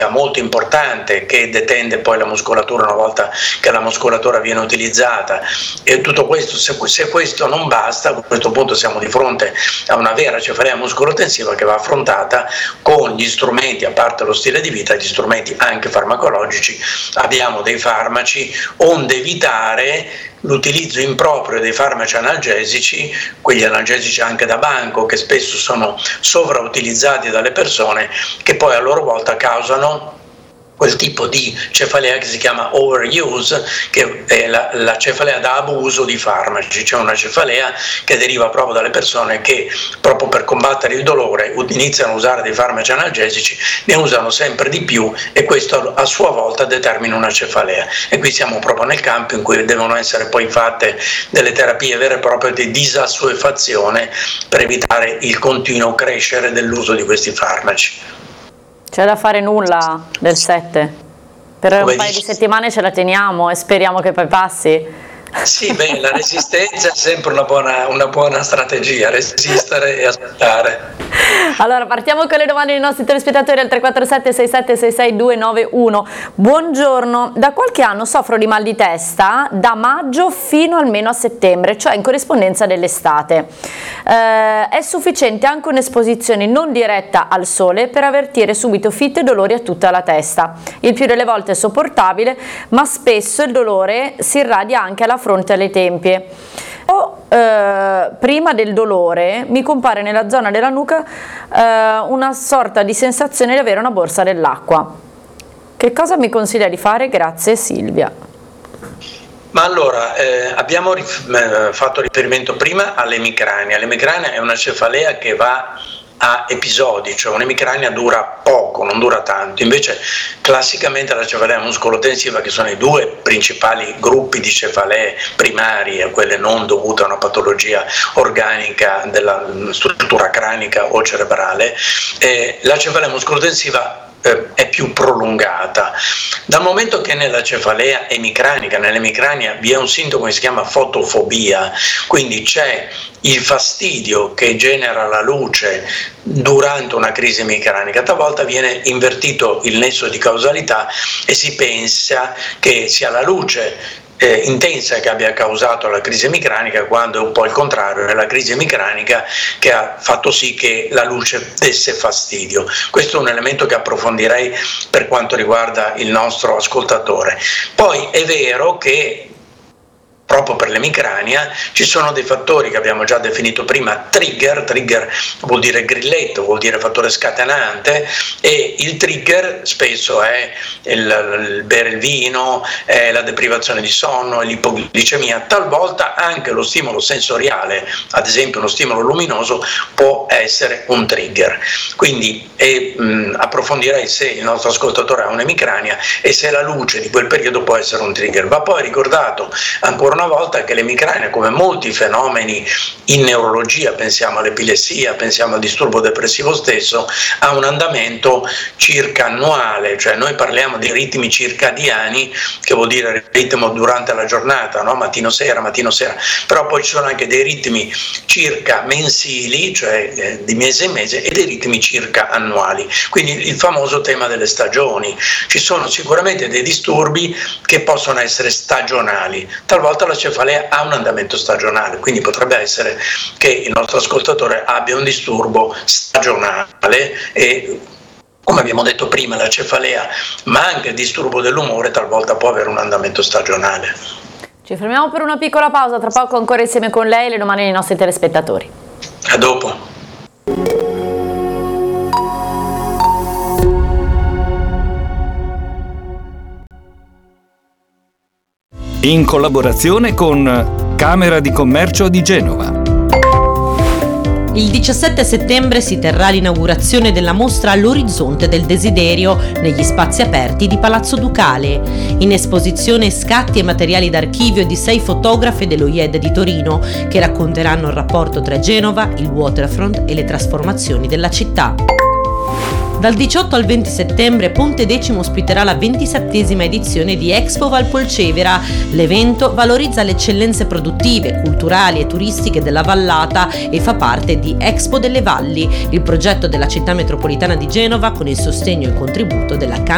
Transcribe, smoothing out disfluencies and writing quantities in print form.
molto importante che detende poi la muscolatura una volta che la muscolatura viene utilizzata, e tutto questo, se questo non basta, a questo punto siamo di fronte a una vera cefalea muscolotensiva che va affrontata con gli strumenti, a parte lo stile di vita, gli strumenti anche farmacologici. Abbiamo dei farmaci onde evitare l'utilizzo improprio dei farmaci analgesici, quegli analgesici anche da banco che spesso sono sovrautilizzati dalle persone, che poi a loro volta causano quel tipo di cefalea che si chiama overuse, che è la cefalea da abuso di farmaci, cioè una cefalea che deriva proprio dalle persone che, proprio per combattere il dolore, iniziano a usare dei farmaci analgesici, ne usano sempre di più, e questo a sua volta determina una cefalea. E qui siamo proprio nel campo in cui devono essere poi fatte delle terapie vere e proprie di disassuefazione per evitare il continuo crescere dell'uso di questi farmaci. C'è da fare nulla del 7? Per un paio di settimane ce la teniamo e speriamo che poi passi. Sì, beh, la resistenza è sempre una buona strategia, resistere e aspettare. Allora, partiamo con le domande dei nostri telespettatori al 347 6766 291. Buongiorno, da qualche anno soffro di mal di testa da maggio fino almeno a settembre, cioè in corrispondenza dell'estate. È sufficiente anche un'esposizione non diretta al sole per avvertire subito fitte e dolori a tutta la testa. Il più delle volte è sopportabile, ma spesso il dolore si irradia anche alla fronte e alle tempie. Prima del dolore mi compare nella zona della nuca una sorta di sensazione di avere una borsa dell'acqua. Che cosa mi consiglia di fare? Grazie, Silvia. Ma allora, abbiamo fatto riferimento prima all'emicrania. L'emicrania è una cefalea che va a episodi, cioè un'emicrania dura poco, non dura tanto. Invece classicamente la cefalea muscolotensiva, che sono i due principali gruppi di cefalee primarie, quelle non dovute a una patologia organica della struttura cranica o cerebrale, la cefalea muscolotensiva è più prolungata. Dal momento che nella cefalea emicranica, nell'emicrania, vi è un sintomo che si chiama fotofobia, quindi c'è il fastidio che genera la luce durante una crisi emicranica, talvolta viene invertito il nesso di causalità e si pensa che sia la luce intensa che abbia causato la crisi emicranica, quando è un po' il contrario, è la crisi emicranica che ha fatto sì che la luce desse fastidio. Questo è un elemento che approfondirei per quanto riguarda il nostro ascoltatore. Poi è vero che proprio per l'emicrania ci sono dei fattori che abbiamo già definito prima, trigger vuol dire grilletto, vuol dire fattore scatenante, e il trigger spesso è il bere il vino, è la deprivazione di sonno, l'ipoglicemia, talvolta anche lo stimolo sensoriale, ad esempio uno stimolo luminoso può essere un trigger. Quindi approfondirei se il nostro ascoltatore ha un'emicrania e se la luce di quel periodo può essere un trigger. Va poi ricordato ancora una volta che l'emicrania, come molti fenomeni in neurologia, pensiamo all'epilessia, pensiamo al disturbo depressivo stesso, ha un andamento circa annuale, cioè noi parliamo di ritmi circadiani, che vuol dire ritmo durante la giornata, no? mattino-sera, però poi ci sono anche dei ritmi circa mensili, cioè di mese in mese, e dei ritmi circa annuali, quindi il famoso tema delle stagioni. Ci sono sicuramente dei disturbi che possono essere stagionali, talvolta la cefalea ha un andamento stagionale, quindi potrebbe essere che il nostro ascoltatore abbia un disturbo stagionale e, come abbiamo detto prima, la cefalea, ma anche il disturbo dell'umore talvolta può avere un andamento stagionale. Ci fermiamo per una piccola pausa, tra poco ancora insieme con lei le domande dei nostri telespettatori. A dopo. In collaborazione con Camera di Commercio di Genova. Il 17 settembre si terrà l'inaugurazione della mostra All'orizzonte del desiderio negli spazi aperti di Palazzo Ducale. In esposizione scatti e materiali d'archivio di 6 fotografe dell'OIED di Torino che racconteranno il rapporto tra Genova, il waterfront e le trasformazioni della città. Dal 18 al 20 settembre Ponte Decimo ospiterà la 27esima edizione di Expo Valpolcevera. L'evento valorizza le eccellenze produttive, culturali e turistiche della vallata e fa parte di Expo delle Valli, il progetto della città metropolitana di Genova con il sostegno e il contributo della Camera